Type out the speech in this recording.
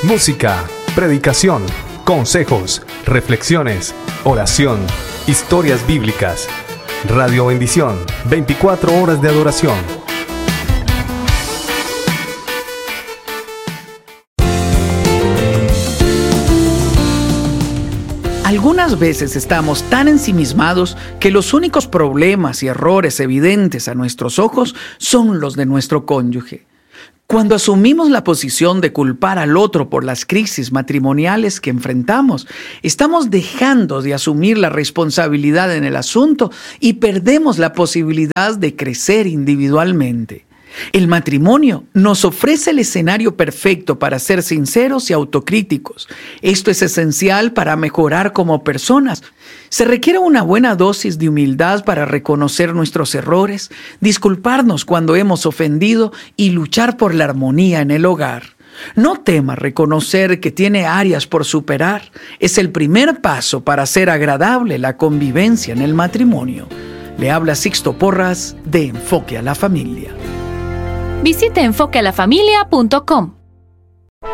música, predicación, consejos, reflexiones, oración, historias bíblicas. Radio Bendición, 24 horas de adoración. Algunas veces estamos tan ensimismados que los únicos problemas y errores evidentes a nuestros ojos son los de nuestro cónyuge. Cuando asumimos la posición de culpar al otro por las crisis matrimoniales que enfrentamos, estamos dejando de asumir la responsabilidad en el asunto y perdemos la posibilidad de crecer individualmente. El matrimonio nos ofrece el escenario perfecto para ser sinceros y autocríticos. Esto es esencial para mejorar como personas. Se requiere una buena dosis de humildad para reconocer nuestros errores, disculparnos cuando hemos ofendido y luchar por la armonía en el hogar. No tema reconocer que tiene áreas por superar. Es el primer paso para hacer agradable la convivencia en el matrimonio. Le habla Sixto Porras de Enfoque a la Familia. Visite enfoquealafamilia.com.